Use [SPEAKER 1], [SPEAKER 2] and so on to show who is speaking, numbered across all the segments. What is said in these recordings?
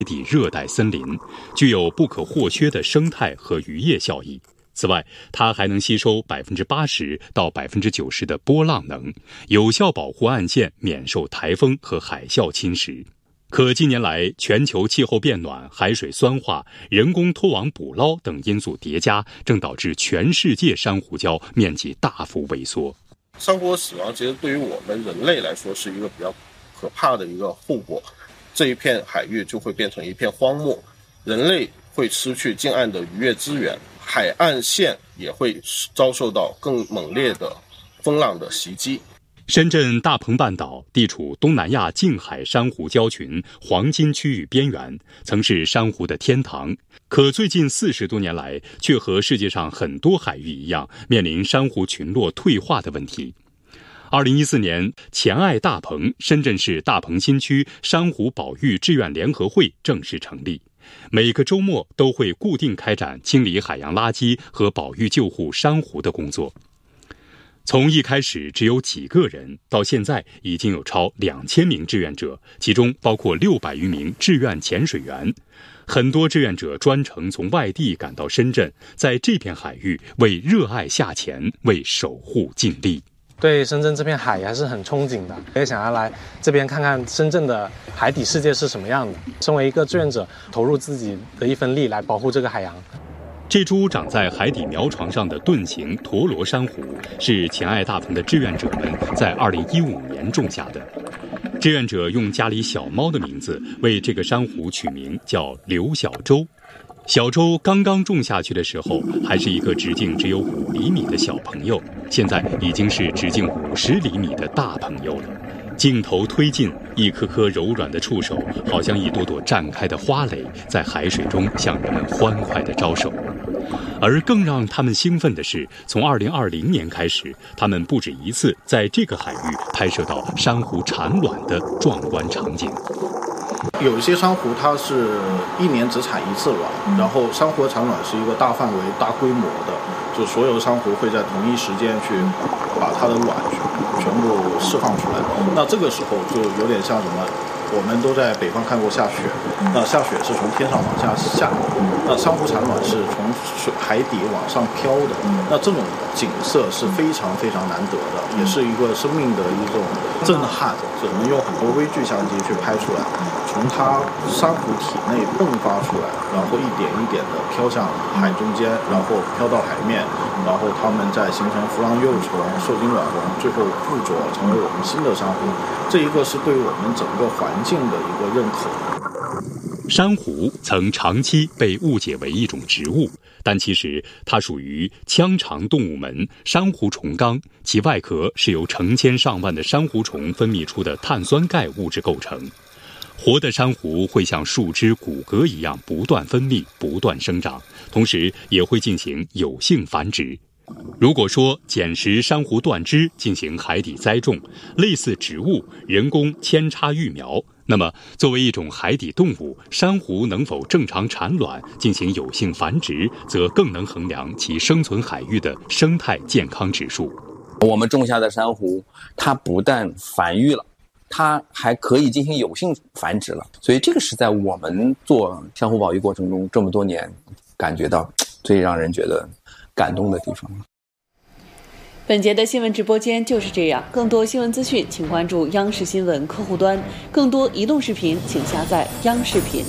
[SPEAKER 1] 底热带森林，具有不可或缺的生态和渔业效益。此外，它还能吸收80%到90%的波浪能，有效保护岸线免受台风和海啸侵蚀。可近年来，全球气候变暖、海水酸化、人工拖网捕捞等因素叠加，正导致全世界珊瑚礁面积大幅萎缩。
[SPEAKER 2] 珊瑚死亡其实对于我们人类来说是一个比较可怕的一个后果，这一片海域就会变成一片荒漠，人类会失去近岸的渔业资源，海岸线也会遭受到更猛烈的风浪的袭击。
[SPEAKER 1] 深圳大鹏半岛地处东南亚近海珊瑚礁群黄金区域边缘，曾是珊瑚的天堂。可最近40多年来，却和世界上很多海域一样，面临珊瑚群落退化的问题。2014年，前爱大鹏深圳市大鹏新区珊瑚保育志愿联合会正式成立，每个周末都会固定开展清理海洋垃圾和保育救护珊瑚的工作。从一开始只有几个人，到现在已经有超2000名志愿者，其中包括600余名志愿潜水员。很多志愿者专程从外地赶到深圳，在这片海域为热爱下潜，为守护尽力。
[SPEAKER 3] 对深圳这片海还是很憧憬的，也想要来这边看看深圳的海底世界是什么样的。身为一个志愿者，投入自己的一份力来保护这个海洋。
[SPEAKER 1] 这株长在海底苗床上的盾形陀螺珊瑚，是前爱大鹏的志愿者们在2015年种下的。志愿者用家里小猫的名字为这个珊瑚取名，叫刘小周。小周刚刚种下去的时候，还是一个直径只有5厘米的小朋友，现在已经是直径50厘米的大朋友了。镜头推进，一颗颗柔软的触手，好像一朵朵绽开的花蕾，在海水中向人们欢快地招手。而更让他们兴奋的是，从2020年开始，他们不止一次在这个海域拍摄到珊瑚产卵的壮观场景。
[SPEAKER 4] 有一些珊瑚它是1年只产1次卵，然后珊瑚的产卵是一个大范围大规模的，就所有的珊瑚会在同一时间去把它的卵全部释放出来。那这个时候就有点像什么，我们都在北方看过下雪，那下雪是从天上往下下，那珊瑚产卵是从海底往上飘的，那这种景色是非常非常难得的，也是一个生命的一种震撼，只能用很多微距相机去拍出来，从它珊瑚体内迸发出来，然后一点一点的飘向海中间，然后飘到海面，然后它们再形成浮浪幼虫、受精卵黄，最后附着成为我们新的珊瑚。这一个是对于我们整个环境的一个认可。
[SPEAKER 1] 珊瑚曾长期被误解为一种植物，但其实它属于腔肠动物门珊瑚虫纲，其外壳是由成千上万的珊瑚虫分泌出的碳酸钙物质构成。活的珊瑚会像树枝、骨骼一样不断分泌、不断生长，同时也会进行有性繁殖。如果说捡拾珊瑚断枝进行海底栽种，类似植物人工扦插育苗，那么作为一种海底动物，珊瑚能否正常产卵进行有性繁殖，则更能衡量其生存海域的生态健康指数。
[SPEAKER 5] 我们种下的珊瑚，它不但繁育了，它还可以进行有性繁殖了，所以这个是在我们做珊瑚保育过程中这么多年感觉到最让人觉得感动的地方。
[SPEAKER 6] 本节的新闻直播间就是这样，更多新闻资讯请关注央视新闻客户端，更多移动视频请下载央视频。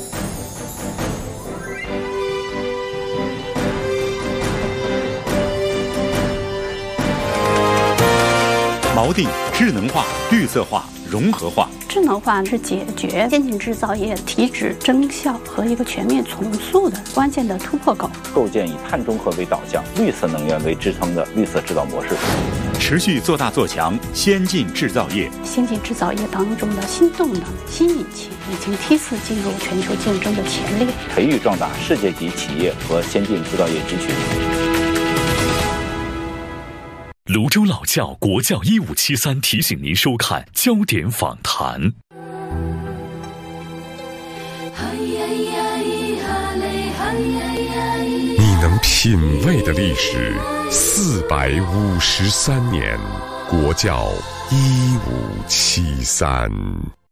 [SPEAKER 7] 锚定智能化、绿色化、融合化。
[SPEAKER 8] 智能化是解决先进制造业提质、增效和一个全面重塑的关键的突破口，
[SPEAKER 9] 构建以碳中和为导向、绿色能源为支撑的绿色制造模式，
[SPEAKER 7] 持续做大做强先进制造业。
[SPEAKER 8] 先进制造业当中的新动能、新引擎已经梯次进入全球竞争的前列，
[SPEAKER 9] 培育壮大世界级企业和先进制造业集群。
[SPEAKER 10] 泸州老窖国窖1573提醒您收看焦点访谈。
[SPEAKER 11] 你能品味的历史453年，国窖1573。